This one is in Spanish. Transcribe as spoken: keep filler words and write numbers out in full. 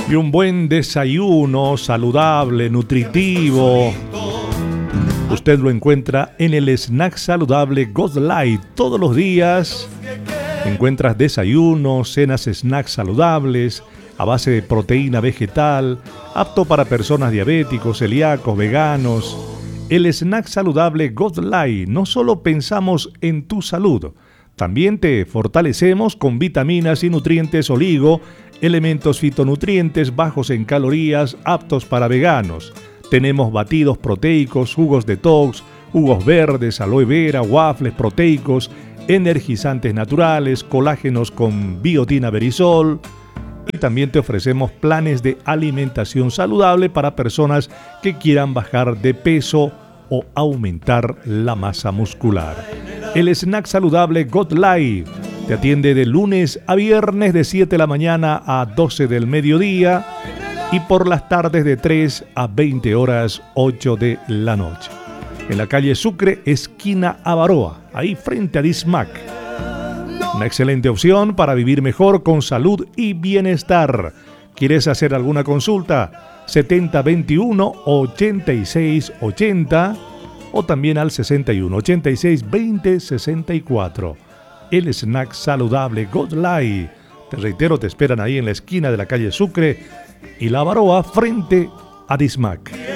Y un buen desayuno saludable, nutritivo, usted lo encuentra en el snack saludable God Light. Todos los días encuentras desayunos, cenas, snacks saludables a base de proteína vegetal, apto para personas diabéticos, celíacos, veganos. El snack saludable God Light. No solo pensamos en tu salud, también te fortalecemos con vitaminas y nutrientes oligo, elementos fitonutrientes bajos en calorías, aptos para veganos. Tenemos batidos proteicos, jugos detox, jugos verdes, aloe vera, waffles proteicos, energizantes naturales, colágenos con biotina verisol. Y también te ofrecemos planes de alimentación saludable para personas que quieran bajar de peso o aumentar la masa muscular. El snack saludable God Life te atiende de lunes a viernes de siete de la mañana a doce del mediodía y por las tardes de tres a veinte horas ocho de la noche. En la calle Sucre, esquina Avaroa, ahí frente a Dismac. Una excelente opción para vivir mejor con salud y bienestar. ¿Quieres hacer alguna consulta? setenta veintiuno ochenta y seis ochenta o también al sesenta y uno ochenta y seis veinte sesenta y cuatro. El snack saludable God Light. Te reitero, te esperan ahí en la esquina de la calle Sucre y la Avaroa frente a Dismac.